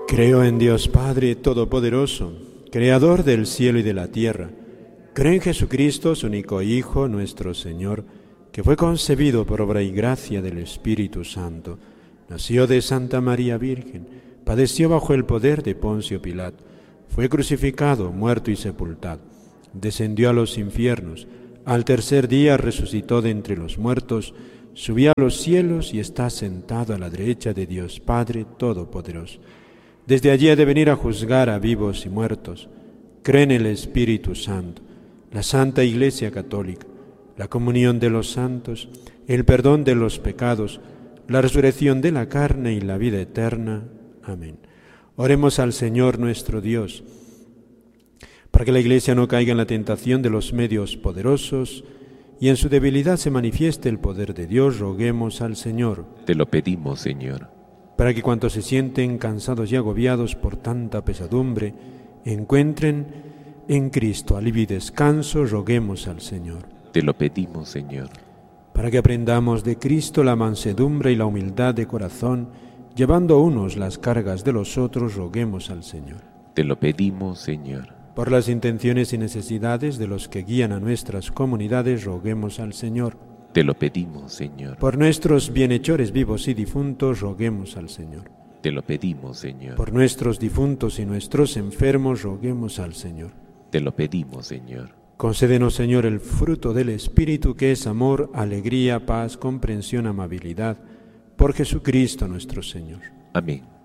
Creo en Dios Padre Todopoderoso, Creador del cielo y de la tierra. Creo en Jesucristo, su único Hijo, nuestro Señor, que fue concebido por obra y gracia del Espíritu Santo. Nació de Santa María Virgen, padeció bajo el poder de Poncio Pilato, fue crucificado, muerto y sepultado. Descendió a los infiernos, al tercer día resucitó de entre los muertos, subió a los cielos y está sentado a la derecha de Dios Padre Todopoderoso. Desde allí ha de venir a juzgar a vivos y muertos. Cree en el Espíritu Santo, la Santa Iglesia Católica, la comunión de los santos, el perdón de los pecados, la resurrección de la carne y la vida eterna. Amén. Oremos al Señor nuestro Dios, para que la Iglesia no caiga en la tentación de los medios poderosos y en su debilidad se manifieste el poder de Dios. Roguemos al Señor. Te lo pedimos, Señor. Para que cuantos se sienten cansados y agobiados por tanta pesadumbre, encuentren en Cristo alivio y descanso. Roguemos al Señor. Te lo pedimos, Señor. Para que aprendamos de Cristo la mansedumbre y la humildad de corazón, llevando unos las cargas de los otros. Roguemos al Señor. Te lo pedimos, Señor. Por las intenciones y necesidades de los que guían a nuestras comunidades, roguemos al Señor. Te lo pedimos, Señor. Por nuestros bienhechores vivos y difuntos, roguemos al Señor. Te lo pedimos, Señor. Por nuestros difuntos y nuestros enfermos, roguemos al Señor. Te lo pedimos, Señor. Concédenos, Señor, el fruto del Espíritu, que es amor, alegría, paz, comprensión, amabilidad, por Jesucristo nuestro Señor. Amén.